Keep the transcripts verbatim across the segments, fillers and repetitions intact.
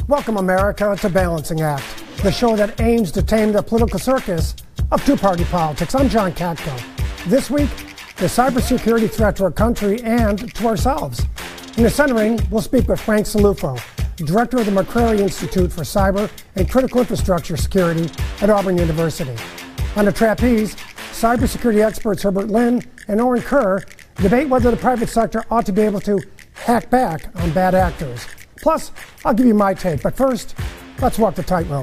Welcome, America, to Balancing Act, the show that aims to tame the political circus of two-party politics. I'm John Katko. This week, the cybersecurity threat to our country and to ourselves. In the centering, we'll speak with Frank Cillufo, director of the McCrary Institute for Cyber and Critical Infrastructure Security at Auburn University. On the trapeze, cybersecurity experts Herbert Lin and Oren Kerr debate whether the private sector ought to be able to hack back on bad actors. Plus, I'll give you my take, but first, let's walk the tightrope.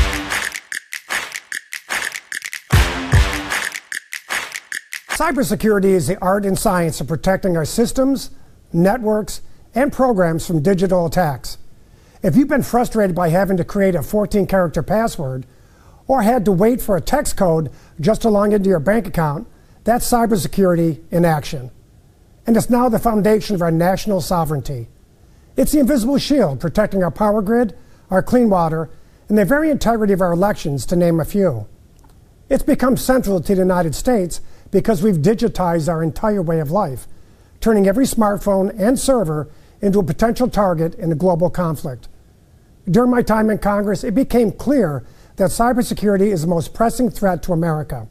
Cybersecurity is the art and science of protecting our systems, networks, and programs from digital attacks. If you've been frustrated by having to create a fourteen character password or had to wait for a text code just to log into your bank account, that's cybersecurity in action. And it's now the foundation of our national sovereignty. It's the invisible shield protecting our power grid, our clean water, and the very integrity of our elections, to name a few. It's become central to the United States because we've digitized our entire way of life, turning every smartphone and server into a potential target in a global conflict. During my time in Congress, it became clear that cybersecurity is the most pressing threat to America.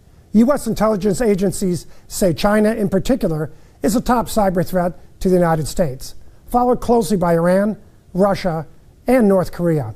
U S intelligence agencies say China, in particular, is a top cyber threat to the United States, followed closely by Iran, Russia, and North Korea.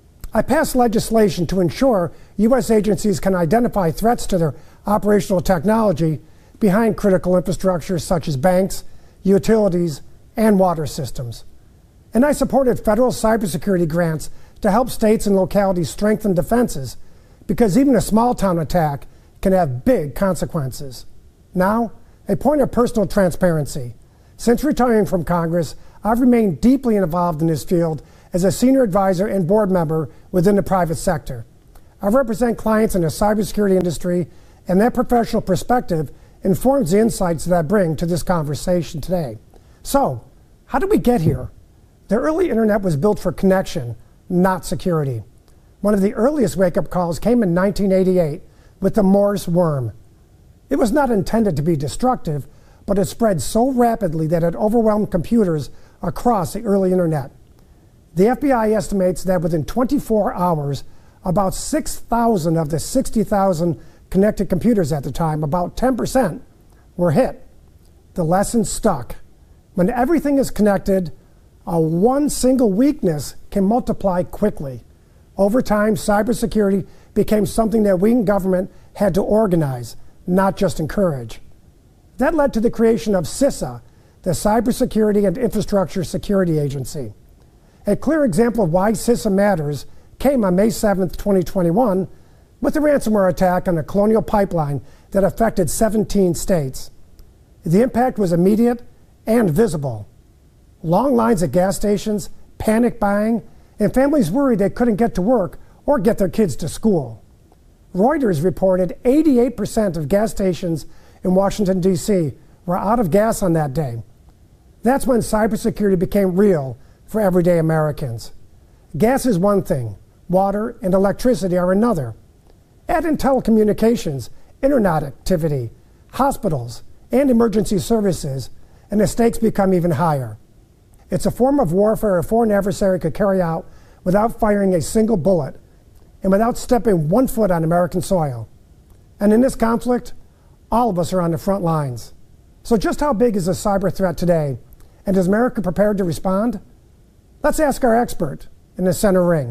I passed legislation to ensure U S agencies can identify threats to their operational technology behind critical infrastructure such as banks, utilities, and water systems. And I supported federal cybersecurity grants to help states and localities strengthen defenses, because even a small-town attack can have big consequences. Now, a point of personal transparency. Since retiring from Congress, I've remained deeply involved in this field as a senior advisor and board member within the private sector. I represent clients in the cybersecurity industry, and that professional perspective informs the insights that I bring to this conversation today. So, how did we get here? The early internet was built for connection, not security. One of the earliest wake-up calls came in nineteen eighty-eight with the Morse worm. It was not intended to be destructive, but it spread so rapidly that it overwhelmed computers across the early internet. The F B I estimates that within twenty-four hours, about six thousand of the sixty thousand connected computers at the time, about ten percent, were hit. The lesson stuck. When everything is connected, a one single weakness can multiply quickly. Over time, cybersecurity became something that we in government had to organize, not just encourage. That led to the creation of CISA, the Cybersecurity and Infrastructure Security Agency. A clear example of why CISA matters came on May seventh, twenty twenty-one, with the ransomware attack on a Colonial Pipeline that affected seventeen states. The impact was immediate and visible. Long lines at gas stations, panic buying, and families worried they couldn't get to work or get their kids to school. Reuters reported eighty-eight percent of gas stations in Washington, D C were out of gas on that day. That's when cybersecurity became real for everyday Americans. Gas is one thing, water and electricity are another. Add in telecommunications, internet activity, hospitals, and emergency services, and the stakes become even higher. It's a form of warfare a foreign adversary could carry out without firing a single bullet and without stepping one foot on American soil. And in this conflict, all of us are on the front lines. So just how big is the cyber threat today? And is America prepared to respond? Let's ask our expert in the center ring.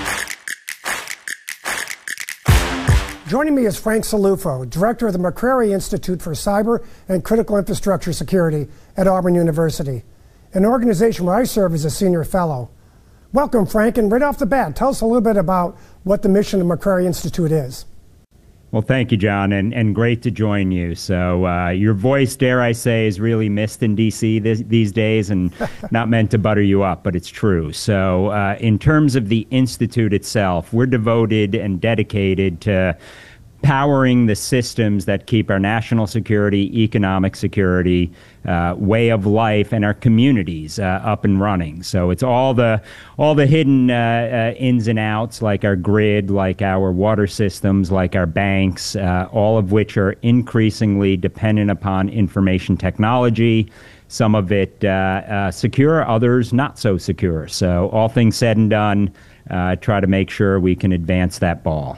Joining me is Frank Cillufo, director of the McCrary Institute for Cyber and Critical Infrastructure Security at Auburn University, an organization where I serve as a senior fellow. Welcome, Frank, and right off the bat, tell us a little bit about what the mission of McCrary Institute is. Well, thank you, John, and, and great to join you. So uh, your voice, dare I say, is really missed in D C this, these days, and not meant to butter you up, but it's true. So uh, in terms of the Institute itself, we're devoted and dedicated to powering the systems that keep our national security, economic security, uh, way of life, and our communities uh, up and running. So it's all the all the hidden uh, uh, ins and outs, like our grid, like our water systems, like our banks, uh, all of which are increasingly dependent upon information technology. Some of it uh, uh, secure, others not so secure. So all things said and done, uh, try to make sure we can advance that ball.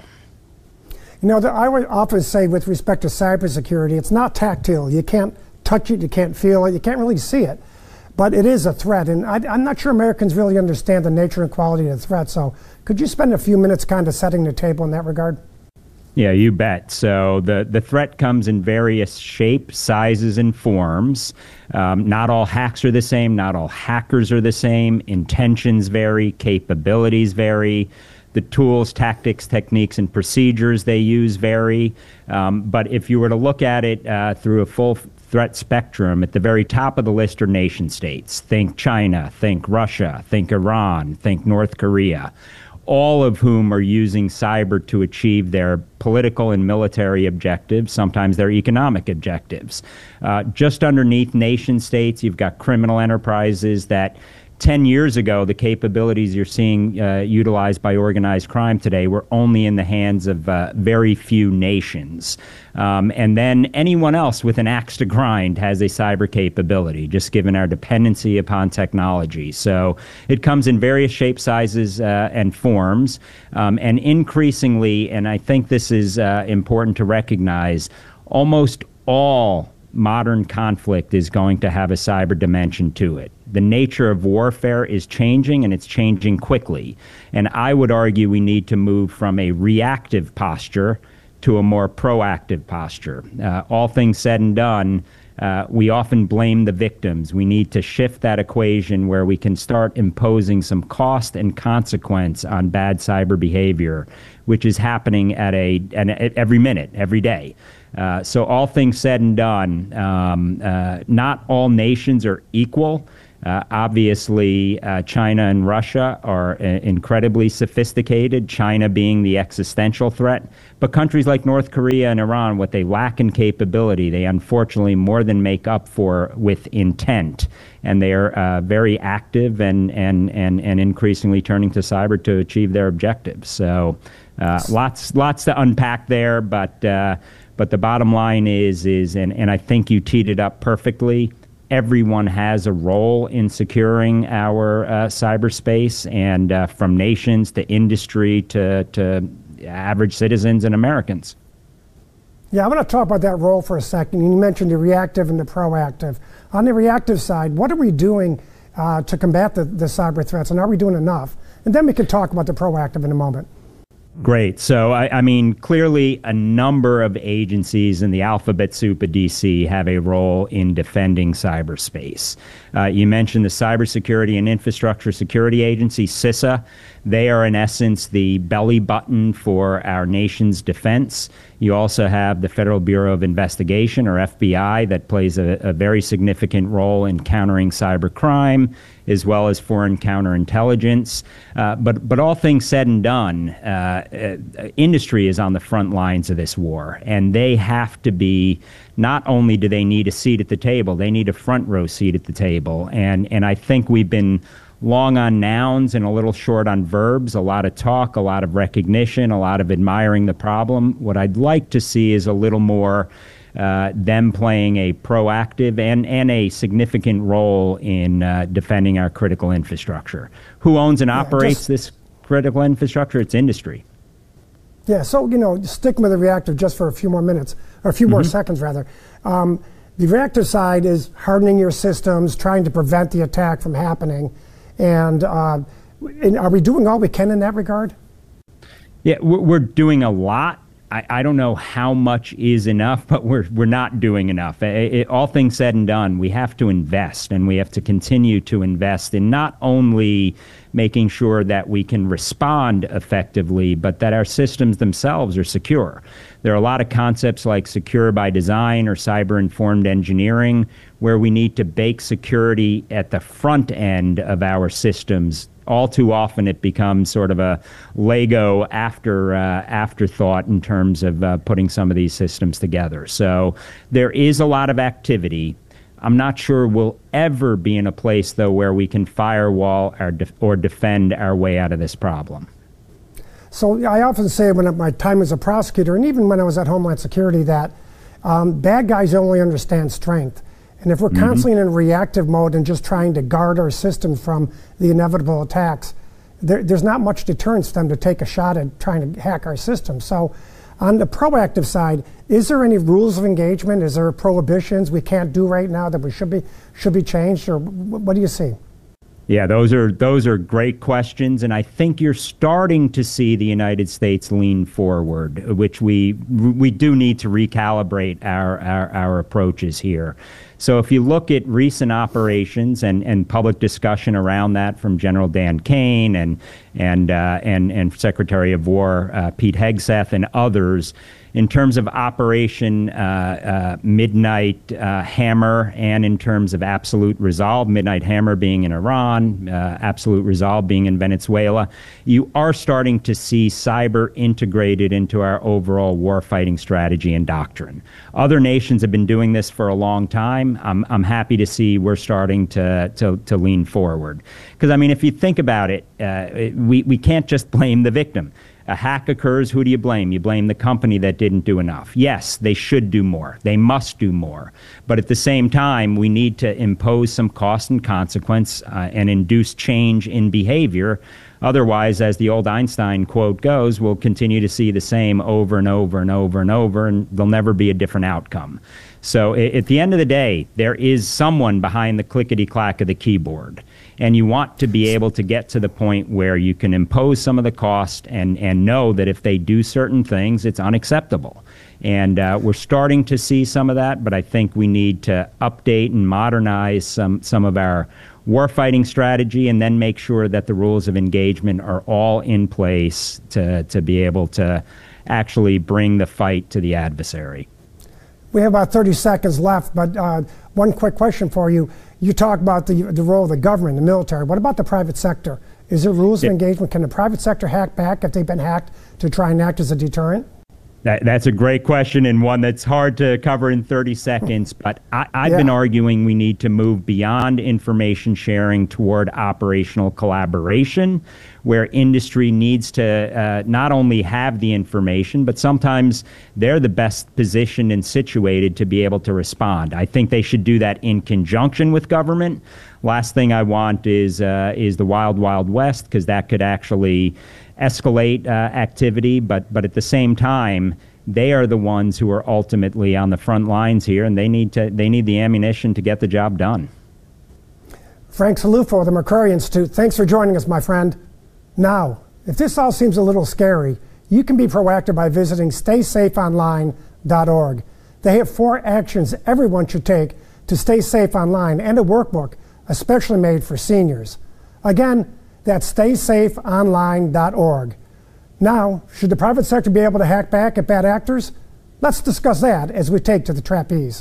You know, the, I would often say with respect to cybersecurity, it's not tactile. You can't touch it, you can't feel it, you can't really see it. But it is a threat, and I, I'm not sure Americans really understand the nature and quality of the threat. So could you spend a few minutes kind of setting the table in that regard? Yeah, you bet. So the, the threat comes in various shapes, sizes, and forms. Um, not all hacks are the same. Not all hackers are the same. Intentions vary. Capabilities vary. The tools, tactics, techniques, and procedures they use vary. Um, but if you were to look at it uh, through a full threat spectrum, at the very top of the list are nation states. Think China, think Russia, think Iran, think North Korea, all of whom are using cyber to achieve their political and military objectives, sometimes their economic objectives. Uh, just underneath nation states, you've got criminal enterprises that ten years ago, the capabilities you're seeing uh, utilized by organized crime today were only in the hands of uh, very few nations. Um, and then anyone else with an axe to grind has a cyber capability, just given our dependency upon technology. So it comes in various shapes, sizes, uh, and forms. Um, and increasingly, and I think this is uh, important to recognize, almost all modern conflict is going to have a cyber dimension to it. The nature of warfare is changing, and it's changing quickly. And I would argue we need to move from a reactive posture to a more proactive posture. Uh, all things said and done, uh, we often blame the victims. We need to shift that equation where we can start imposing some cost and consequence on bad cyber behavior, which is happening at a, an, every minute, every day. Uh, so all things said and done, um, uh, not all nations are equal. Uh, obviously, uh, China and Russia are uh, incredibly sophisticated, China being the existential threat. But countries like North Korea and Iran, what they lack in capability, they unfortunately more than make up for with intent. And they are uh, very active and, and, and, and increasingly turning to cyber to achieve their objectives. So uh, lots, lots to unpack there, but, uh, but the bottom line is, is and, and I think you teed it up perfectly, everyone has a role in securing our uh, cyberspace, and uh, from nations to industry to, to average citizens and Americans. Yeah, I want to talk about that role for a second. You mentioned the reactive and the proactive. On the reactive side, what are we doing uh, to combat the, the cyber threats, and are we doing enough? And then we can talk about the proactive in a moment. Great. So, I, I mean, clearly a number of agencies in the alphabet soup of D C have a role in defending cyberspace. Uh, you mentioned the Cybersecurity and Infrastructure Security Agency, CISA. They are, in essence, the belly button for our nation's defense. You also have the Federal Bureau of Investigation, or F B I, that plays a, a very significant role in countering cyber crime, as well as foreign counterintelligence. Uh, but, but all things said and done, uh, uh, industry is on the front lines of this war, and they have to be, not only do they need a seat at the table, they need a front row seat at the table. And, and I think we've been long on nouns and a little short on verbs, a lot of talk, a lot of recognition, a lot of admiring the problem. What I'd like to see is a little more uh, them playing a proactive and, and a significant role in uh, defending our critical infrastructure. Who owns and yeah, operates just, this critical infrastructure? It's industry. Yeah, so, you know, sticking with the reactive just for a few more minutes, or a few mm-hmm. more seconds, rather. Um, the reactive side is hardening your systems, trying to prevent the attack from happening. And, uh, and are we doing all we can in that regard? Yeah, we're doing a lot. I, I don't know how much is enough, but we're we're not doing enough. It, it, all things said and done, we have to invest, and we have to continue to invest in not only making sure that we can respond effectively, but that our systems themselves are secure. There are a lot of concepts like secure by design or cyber-informed engineering, where we need to bake security at the front end of our systems. All too often it becomes sort of a Lego after uh, afterthought in terms of uh, putting some of these systems together. So there is a lot of activity. I'm not sure we'll ever be in a place, though, where we can firewall our def- or defend our way out of this problem. So I often say when at my time as a prosecutor, and even when I was at Homeland Security, that um, bad guys only understand strength. And if we're mm-hmm. constantly in reactive mode and just trying to guard our system from the inevitable attacks, there, there's not much deterrence for them to take a shot at trying to hack our system. So on the proactive side, is there any rules of engagement? Is there prohibitions we can't do right now that we should be should be changed? Or what do you see? Yeah, those are those are great questions, and I think you're starting to see the United States lean forward, which we we do need to recalibrate our our, our approaches here. So if you look at recent operations and, and public discussion around that from General Dan Kane and and uh, and and Secretary of War uh, Pete Hegseth and others, in terms of Operation uh, uh, Midnight uh, Hammer and in terms of Absolute Resolve, Midnight Hammer being in Iran, uh, Absolute Resolve being in Venezuela, you are starting to see cyber integrated into our overall warfighting strategy and doctrine. Other nations have been doing this for a long time. I'm, I'm happy to see we're starting to, to, to lean forward. Because, I mean, if you think about it, uh, we, we can't just blame the victim. A hack occurs, who do you blame? You blame the company that didn't do enough. Yes, they should do more. They must do more. But at the same time, we need to impose some cost and consequence uh, and induce change in behavior. Otherwise, as the old Einstein quote goes, we'll continue to see the same over and over and over and over, and there'll never be a different outcome. So at the end of the day, there is someone behind the clickety-clack of the keyboard. And you want to be able to get to the point where you can impose some of the cost and, and know that if they do certain things, it's unacceptable. And uh, we're starting to see some of that, but I think we need to update and modernize some, some of our warfighting strategy and then make sure that the rules of engagement are all in place to, to be able to actually bring the fight to the adversary. We have about thirty seconds left, but uh, one quick question for you. You talk about the, the role of the government, the military. What about the private sector? Is there rules yeah. of engagement? Can the private sector hack back if they've been hacked to try and act as a deterrent? That, that's a great question and one that's hard to cover in thirty seconds. But I, I've yeah. been arguing we need to move beyond information sharing toward operational collaboration, where industry needs to uh, not only have the information, but sometimes they're the best positioned and situated to be able to respond. I think they should do that in conjunction with government. Last thing I want is uh, is the wild, wild west, because that could actually escalate uh, activity. But but at the same time, they are the ones who are ultimately on the front lines here, and they need to they need the ammunition to get the job done. Frank Cilluffo of the McCrory Institute, thanks for joining us, my friend. Now, if this all seems a little scary, you can be proactive by visiting stay safe online dot org. They have four actions everyone should take to stay safe online and a workbook especially made for seniors. Again, that's stay safe online dot org. Now, should the private sector be able to hack back at bad actors? Let's discuss that as we take to the trapeze.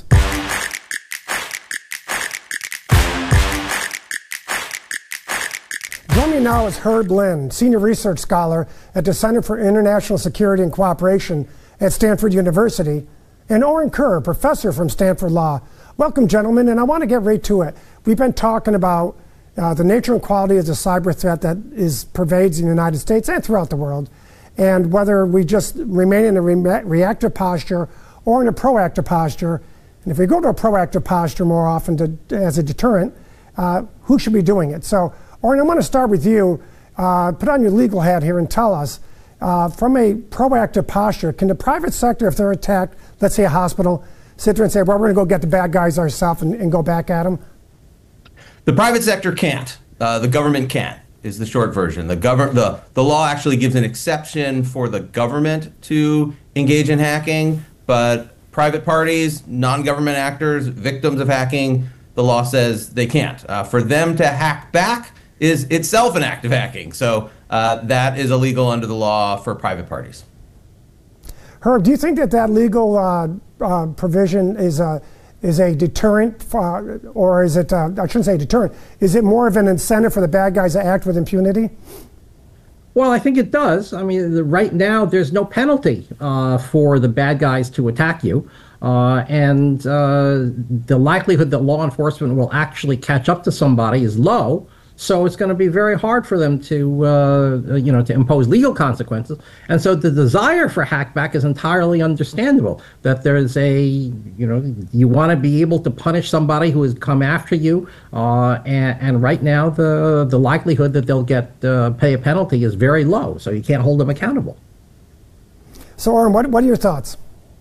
Joining me now is Herb Lynn, Senior Research Scholar at the Center for International Security and Cooperation at Stanford University, and Oren Kerr, Professor from Stanford Law. Welcome, gentlemen, and I want to get right to it. We've been talking about uh, the nature and quality of the cyber threat that is pervades the United States and throughout the world, and whether we just remain in a re reactive posture or in a proactive posture. And if we go to a proactive posture more often to, as a deterrent, uh, who should be doing it? So, Oren, I want to start with you. Uh, put on your legal hat here and tell us, uh, from a proactive posture, can the private sector, if they're attacked, let's say a hospital, sit there and say, well, we're going to go get the bad guys ourselves and, and go back at them? The private sector can't. Uh, the government can, is the short version. The, govern the, the law actually gives an exception for the government to engage in hacking, but private parties, non-government actors, victims of hacking, the law says they can't. Uh, for them to hack back is itself an act of hacking. So uh, that is illegal under the law for private parties. Herb, do you think that that legal uh, uh, provision is, uh, is a deterrent, for, or is it, uh, I shouldn't say deterrent, is it more of an incentive for the bad guys to act with impunity? Well, I think it does. I mean, the, right now, there's no penalty uh, for the bad guys to attack you. Uh, and uh, the likelihood that law enforcement will actually catch up to somebody is low. So it's going to be very hard for them to, uh, you know, to impose legal consequences. And so the desire for hackback is entirely understandable. That there's a, you know, you want to be able to punish somebody who has come after you. Uh, and, and right now, the the likelihood that they'll get uh, pay a penalty is very low. So you can't hold them accountable. So, Oren, what what are your thoughts?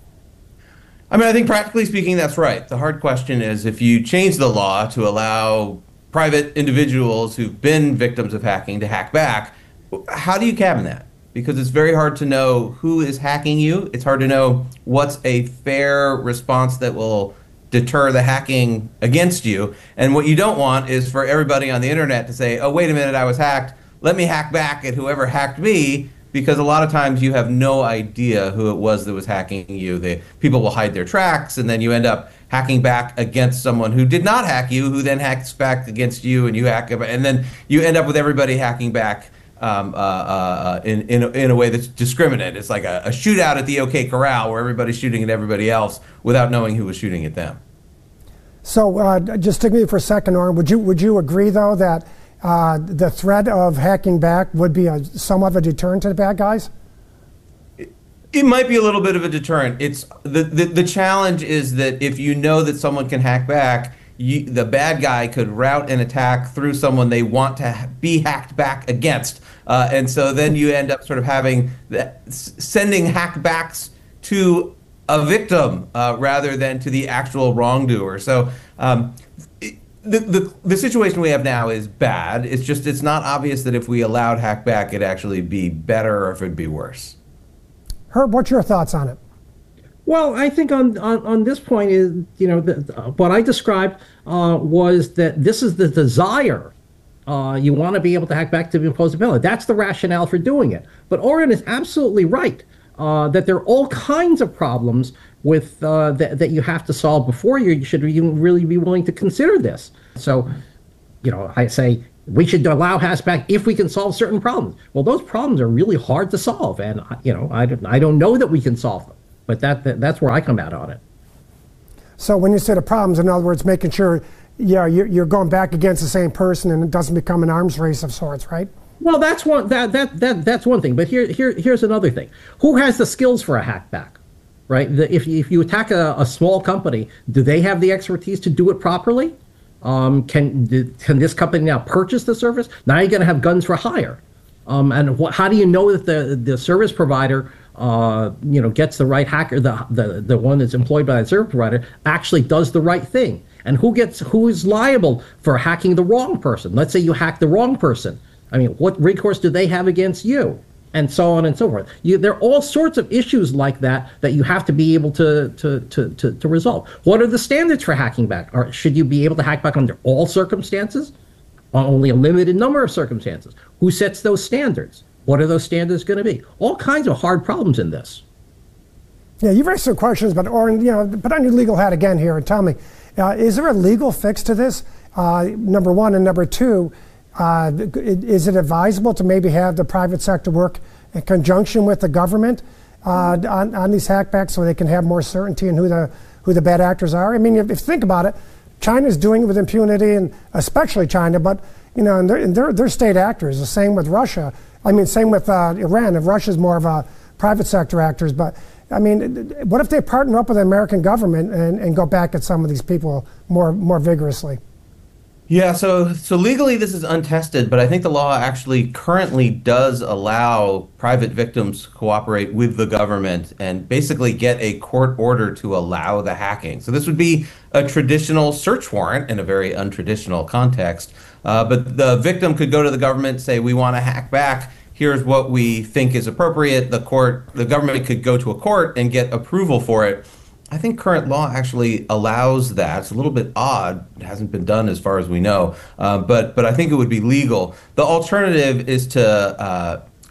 I mean, I think practically speaking, that's right. The hard question is if you change the law to allow private individuals who've been victims of hacking to hack back, how do you cabin that? Because it's very hard to know who is hacking you. It's hard to know what's a fair response that will deter the hacking against you. And what you don't want is for everybody on the internet to say, oh, wait a minute, I was hacked. Let me hack back at whoever hacked me. Because a lot of times you have no idea who it was that was hacking you. The people will hide their tracks, and then you end up hacking back against someone who did not hack you, who then hacks back against you, and you hack, and then you end up with everybody hacking back um, uh, uh, in in a, in a way that's discriminate. It's like a, a shootout at the OK Corral where everybody's shooting at everybody else without knowing who was shooting at them. So uh, just stick with me for a second, Oren. Would you would you agree though that Uh, the threat of hacking back would be a, somewhat of a deterrent to the bad guys? It, it might be a little bit of a deterrent. It's the, the, the challenge is that if you know that someone can hack back, you, the bad guy could route an attack through someone they want to ha be hacked back against. Uh, and so then you end up sort of having that, sending hackbacks to a victim uh, rather than to the actual wrongdoer. So um, it, The, the, the situation we have now is bad. It's just it's not obvious that if we allowed hackback, it'd actually be better or if it'd be worse. Herb, what's your thoughts on it? Well, I think on, on, on this point is, you know, the, what I described uh, was that this is the desire. Uh, you want to be able to hack back to impose a penalty. That's the rationale for doing it. But Oren is absolutely right uh, that there are all kinds of problems with uh, that, that you have to solve before you should even really be willing to consider this. So, you know, I say we should allow hackback if we can solve certain problems. Well, those problems are really hard to solve, and you know, I don't, I don't know that we can solve them. But that, that that's where I come out on it. So when you say the problems, in other words, making sure, yeah, you're, you're going back against the same person, and it doesn't become an arms race of sorts, right? Well, that's one that that that that's one thing. But here here here's another thing. Who has the skills for a hackback? Right? The, if, if you attack a, a small company, do they have the expertise to do it properly? Um, can can this company now purchase the service? Now you're going to have guns for hire. Um, and what, how do you know that the, the service provider uh, you know, gets the right hacker, the, the, the one that's employed by the service provider, actually does the right thing? And who gets who is liable for hacking the wrong person? Let's say you hack the wrong person. I mean, what recourse do they have against you? And so on and so forth. You, there are all sorts of issues like that that you have to be able to to, to, to to resolve. What are the standards for hacking back? Or should you be able to hack back under all circumstances? On only a limited number of circumstances? Who sets those standards? What are those standards going to be? All kinds of hard problems in this. Yeah, you've raised some questions, but Oren, you know, put on your legal hat again here and tell me, uh, is there a legal fix to this? Uh, number one, and number two, Uh, is it advisable to maybe have the private sector work in conjunction with the government uh, on, on these hackbacks so they can have more certainty in who the who the bad actors are? I mean, if, if you think about it, China's doing it with impunity, and especially China, but you know, and they're, and they're, they're state actors. The same with Russia. I mean, same with uh, Iran. If Russia's more of a private sector actors, but I mean, what if they partner up with the American government and, and go back at some of these people more more vigorously? Yeah, so so legally this is untested, but I think the law actually currently does allow private victims to cooperate with the government and basically get a court order to allow the hacking. So this would be a traditional search warrant in a very untraditional context, uh, but the victim could go to the government, say, we want to hack back, here's what we think is appropriate. The court, the government could go to a court and get approval for it. I think current law actually allows that. It's a little bit odd. It hasn't been done as far as we know, uh, but but I think it would be legal. The alternative is to uh,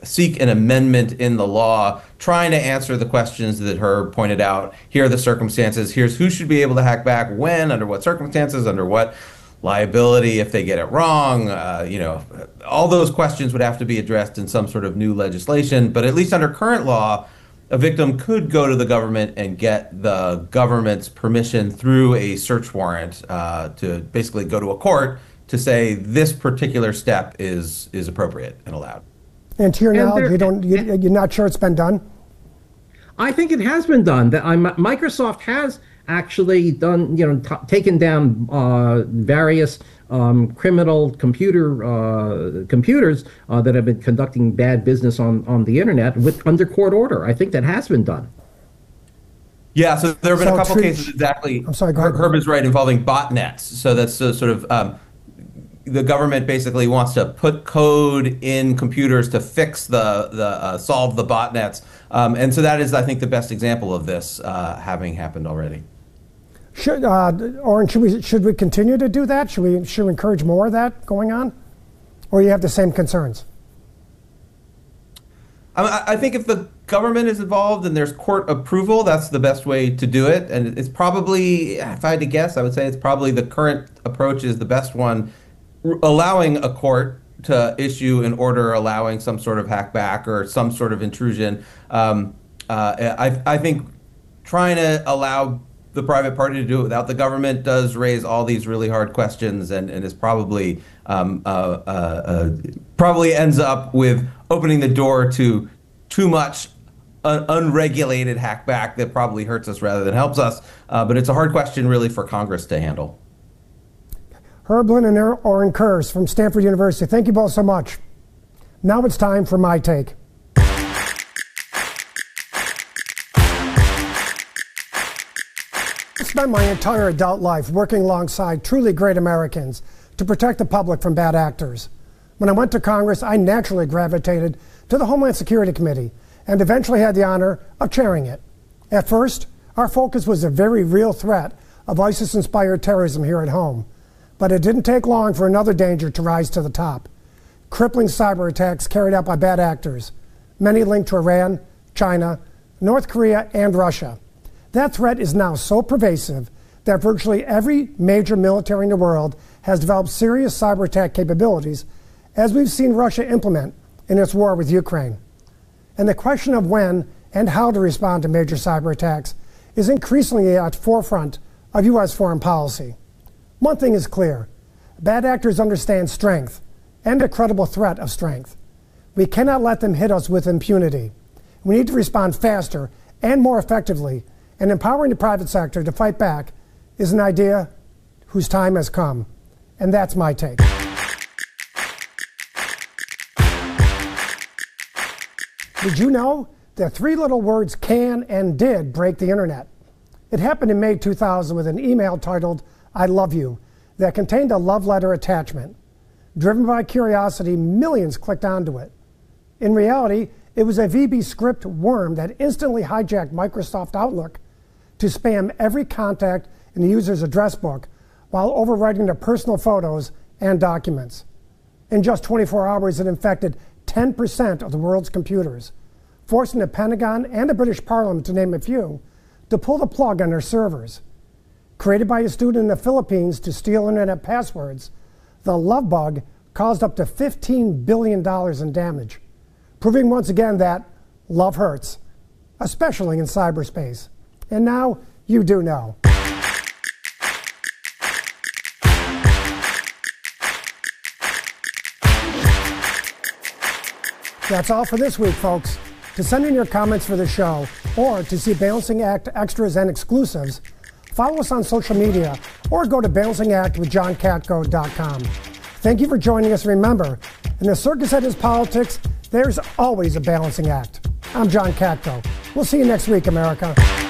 seek an amendment in the law, trying to answer the questions that Herb pointed out. Here are the circumstances. Here's who should be able to hack back, when, under what circumstances, under what liability if they get it wrong. Uh, you know, all those questions would have to be addressed in some sort of new legislation. But at least under current law, a victim could go to the government and get the government's permission through a search warrant uh, to basically go to a court to say this particular step is is appropriate and allowed. And to your And knowledge, there- you don't, you, you're not sure it's been done? I think it has been done. That I'm, Microsoft has actually done, you know, t- taken down uh, various um, criminal computer uh, computers uh, that have been conducting bad business on, on the internet with under court order. I think that has been done. Yeah, so there have been So a couple treat- cases exactly. I'm sorry, go ahead. Herb is right, involving botnets. So that's uh, sort of um, the government basically wants to put code in computers to fix the the uh, solve the botnets, um, and so that is, I think, the best example of this uh, having happened already. Should, uh, Oren, should we, should we continue to do that? Should we, should we encourage more of that going on? Or you have the same concerns? I, I think if the government is involved and there's court approval, that's the best way to do it. And it's probably, if I had to guess, I would say it's probably the current approach is the best one, r- allowing a court to issue an order allowing some sort of hackback or some sort of intrusion. Um, uh, I, I think trying to allow the private party to do it without the government does raise all these really hard questions, and, and is probably um, uh, uh, uh, probably ends up with opening the door to too much un- unregulated hackback that probably hurts us rather than helps us. Uh, but it's a hard question, really, for Congress to handle. Herb Lynn and Oren Kurz from Stanford University, thank you both so much. Now it's time for my take. I spent my entire adult life working alongside truly great Americans to protect the public from bad actors. When I went to Congress, I naturally gravitated to the Homeland Security Committee and eventually had the honor of chairing it. At first, our focus was a very real threat of ISIS-inspired terrorism here at home. But it didn't take long for another danger to rise to the top. Crippling cyber attacks carried out by bad actors, many linked to Iran, China, North Korea, and Russia. That threat is now so pervasive that virtually every major military in the world has developed serious cyber attack capabilities, as we've seen Russia implement in its war with Ukraine. And the question of when and how to respond to major cyber attacks is increasingly at the forefront of U S foreign policy. One thing is clear: bad actors understand strength and a credible threat of strength. We cannot let them hit us with impunity. We need to respond faster and more effectively, and empowering the private sector to fight back is an idea whose time has come. And that's my take. Did you know that three little words can and did break the internet? It happened in May two thousand with an email titled "I love you" that contained a love letter attachment. Driven by curiosity, millions clicked onto it. In reality, it was a V B script worm that instantly hijacked Microsoft Outlook to spam every contact in the user's address book while overwriting their personal photos and documents. In just twenty-four hours, it infected ten percent of the world's computers, forcing the Pentagon and the British Parliament, to name a few, to pull the plug on their servers. Created by a student in the Philippines to steal internet passwords, the love bug caused up to fifteen billion dollars in damage, proving once again that love hurts, especially in cyberspace. And now you do know. That's all for this week, folks. To send in your comments for the show or to see Balancing Act extras and exclusives, follow us on social media or go to balancing act with john katko dot com. Thank you for joining us. Remember, in the circus that is politics, there's always a balancing act. I'm John Katko. We'll see you next week, America.